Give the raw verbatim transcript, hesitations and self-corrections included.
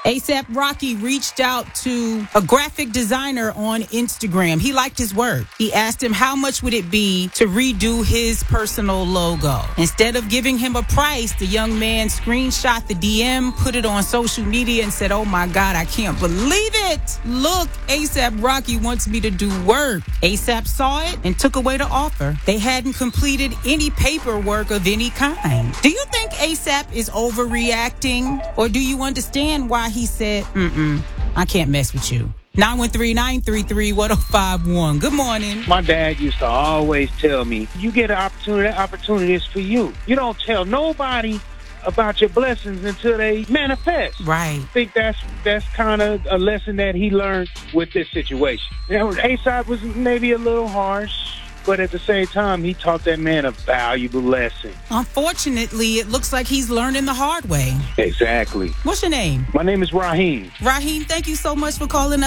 A$AP Rocky reached out to a graphic designer on Instagram. He liked his work. He asked him how much would it be to redo his personal logo. Instead of giving him a price, the young man screenshot the D M, put it on social media, and said, "Oh my God, I can't believe it. Look, A$AP Rocky wants me to do work." A$AP saw it and took away the offer. They hadn't completed any paperwork of any kind. Do you think A$AP is overreacting, or do you understand why he said, mm-mm, I can't mess with you? nine one three, nine three three, one oh five one. Good morning. My dad used to always tell me, you get an opportunity, that opportunity is for you. You don't tell nobody about your blessings until they manifest. Right. I think that's that's kind of a lesson that he learned with this situation. You know, A$AP was maybe a little harsh, but at the same time, he taught that man a valuable lesson. Unfortunately, it looks like he's learning the hard way. Exactly. What's your name? My name is Raheem. Raheem, thank you so much for calling us.